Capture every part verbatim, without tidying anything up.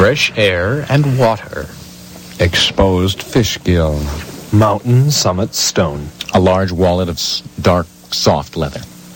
Fresh air and water. Exposed fish gill. Mountain summit stone. A large wallet of s- dark, soft leather.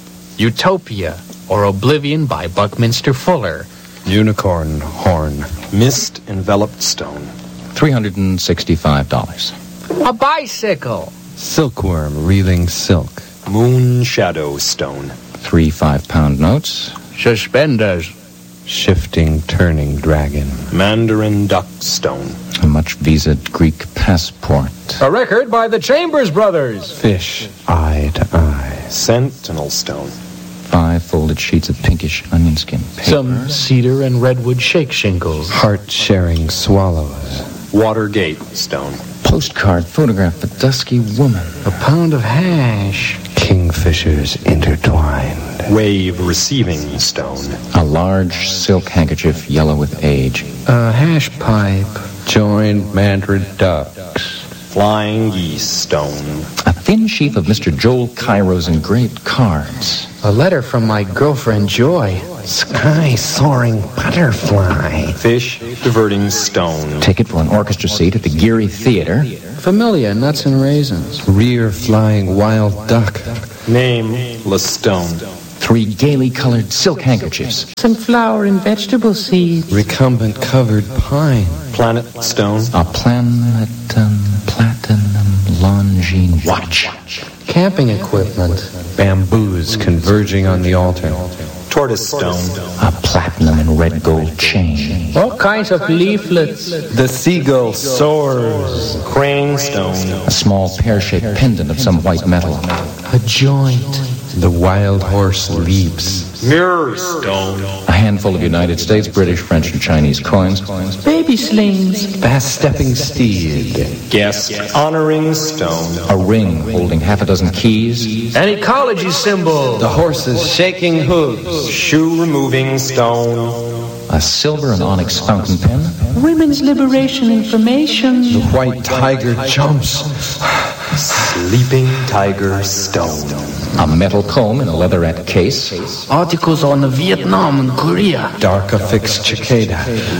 Utopia or Oblivion by Buckminster Fuller. Unicorn horn. Mist enveloped stone. three hundred sixty-five dollars. A bicycle. Silkworm reeling silk. Moon shadow stone. Three five-pound notes. Suspenders. Shifting turning dragon. Mandarin duck stone. A much-visaed Greek passport. A record by the Chambers Brothers. Fish eye to eye. Sentinel stone. Five folded sheets of pinkish onion skin paper. Some cedar and redwood shake shingles. Heart-sharing swallows. Watergate stone. Postcard photograph of a dusky woman. A pound of hash. Kingfishers intertwined. Wave receiving stone. A large silk handkerchief yellow with age. A hash pipe. Joined mandarin ducks. Flying geese stone. A thin sheaf of Mister Joel Cairo's engraved cards. A letter from my girlfriend Joy. Sky soaring butterfly. Fish diverting stone. Ticket for an orchestra seat at the Geary Theater. Familia, nuts and raisins. Rear flying wild duck. Nameless stone. Three gaily colored silk handkerchiefs. Some flower and vegetable seeds. Recumbent covered pine. Planet stone. A platinum, platinum Longines watch. Camping equipment. Bamboos converging on the altar. Tortoise stone. A platinum and red gold chain. All kinds of leaflets. The seagull soars. Crane stone. A small pear-shaped pendant of some white metal. A joint. The wild horse leaps. Mirror stone. A handful of United States, British, French, and Chinese coins. Baby slings. Fast-stepping steed. Guest honoring stone. A ring holding half a dozen keys. An ecology symbol. The horse's shaking hooves. Shoe removing stone. A silver and onyx fountain pen. Women's liberation information. The white tiger jumps. Sleeping tiger stone. A metal comb in a leatherette case. Articles on Vietnam and Korea. Dark affixed cicada.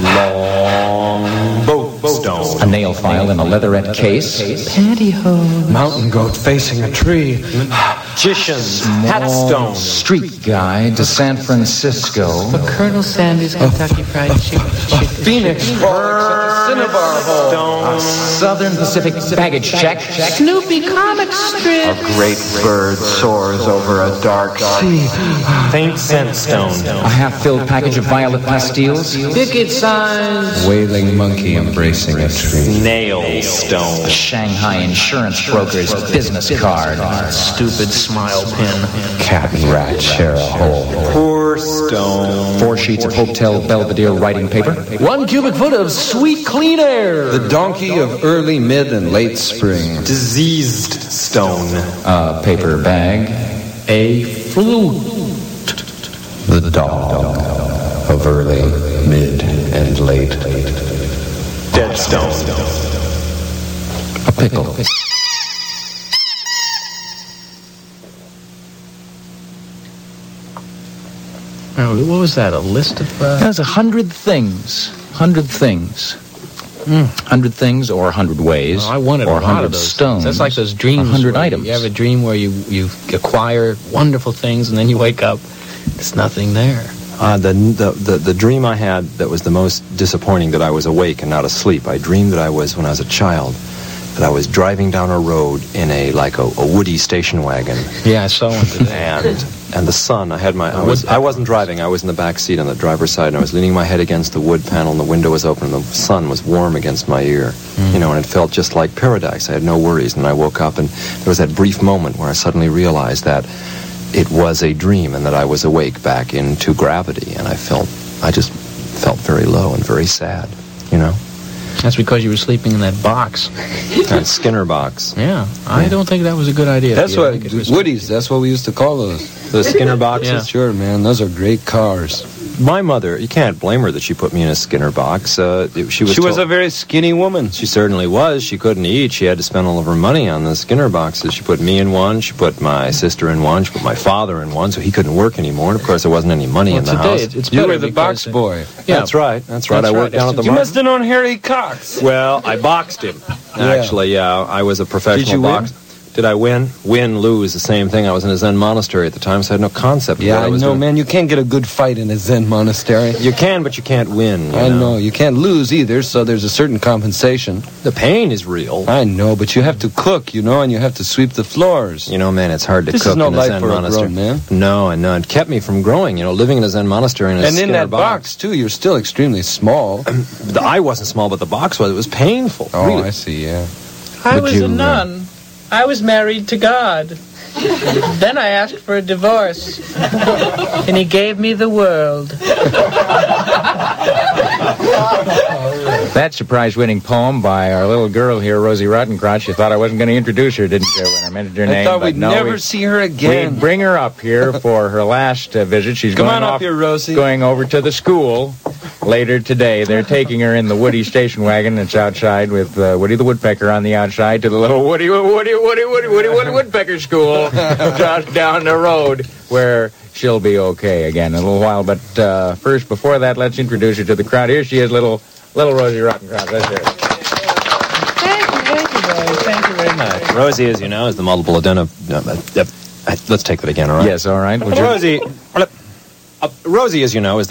Long boat stone. A nail file in a leatherette case. Pantyhose. Mountain goat facing a tree. Magician's hat stone. Street guide to San Francisco. Colonel Sanders Kentucky Fried Chicken. Phoenix frolics at the cinnabar hole. Stone. Southern Pacific baggage check. Snoopy comic strip. Great bird soars over a dark sea. Faint scent stone. A half-filled package of violet pastilles. Picket signs. Wailing monkey embracing a tree. Nail stone. A Shanghai insurance broker's business card. Stupid smile pin. Cat and rat share a hole. Poor stone. Four sheets of Hotel Belvedere writing paper. One cubic foot of sweet clean air. The donkey of early, mid, and late spring. Diseased stone. A paper bag. A flute. The dog of early, mid, and late. Dead stone. A pickle. Oh, what was that? A list of... Uh... There's a hundred things. Hundred things. Mm. Hundred things or a hundred ways. Oh, I wanted or a lot hundred of those stones. things. That's like those dreams. A hundred where items. You have a dream where you, you acquire wonderful things and then you wake up, there's nothing there. Uh, the, the, the, the dream I had that was the most disappointing, that I was awake and not asleep. I dreamed that I was, when I was a child, that I was driving down a road in a, like a, a Woody station wagon. Yeah, I saw one today. And, and the sun, I had my, I, was, I wasn't driving, I was in the back seat on the driver's side, and I was leaning my head against the wood panel, and the window was open, and the sun was warm against my ear. Mm. You know, and it felt just like paradise. I had no worries, and I woke up, and there was that brief moment where I suddenly realized that it was a dream, and that I was awake back into gravity, and I felt, I just felt very low and very sad, you know? That's because you were sleeping in that box. That Skinner box. Yeah, I yeah. don't think that was a good idea. That's what, Woody's, that's what we used to call those. The Skinner boxes? Yeah. Sure, man, those are great cars. My mother, you can't blame her that she put me in a Skinner box. Uh, she was She was told- a very skinny woman. She certainly was. She couldn't eat. She had to spend all of her money on the Skinner boxes. She put me in one. She put my sister in one. She put my father in one, so he couldn't work anymore. And, of course, there wasn't any money Well, in the today house. it- it's You better were the because, box uh, boy. Yeah, That's right. That's right. That's I worked right. down at the You market. must have known Harry Cox. Well, I boxed him. Actually, yeah. I was a professional Did you win? boxer. Did I win? Win, lose, the same thing. I was in a Zen monastery at the time, so I had no concept of Yeah, what I I was know, doing. man. You can't get a good fight in a Zen monastery. You can, but you can't win. You I know? know. You can't lose either, so there's a certain compensation. The pain is real. I know, but you have to cook, you know, and you have to sweep the floors. You know, man, it's hard to This cook is no in a life Zen for a monastery. grown man. No, and no, it kept me from growing. You know, living in a Zen monastery in a And in Skinner that box, too, you're still extremely small. The, I wasn't small, but the box was. It was painful. Oh, really. I see, yeah. I Would was you, a uh, nun. I was married to God. Then I asked for a divorce, and he gave me the world. That surprise-winning poem by our little girl here, Rosie Rottencrotch. You thought I wasn't going to introduce her, didn't you, when I mentioned her I name? thought But we'd no, never we- see her again. We'd bring her up here for her last uh, visit. She's Come going on up off, here, Rosie. going over to the school later today. They're taking her in the Woody station wagon. It's outside with uh, Woody the Woodpecker on the outside to the little Woody Woody Woody Woody Woody Woody Woodpecker school just down the road where she'll be okay again in a little while. But uh, first, before that, let's introduce her to the crowd. Here she is, little little Rosie Rottencrotch. Let's hear it. Thank you, thank you, boys. Thank you very much. Rosie, as you know, is the multiple identity. Uh, uh, uh, let's take that again, all right? Yes, all right. Would you- Rosie, uh, Rosie, as you know, is the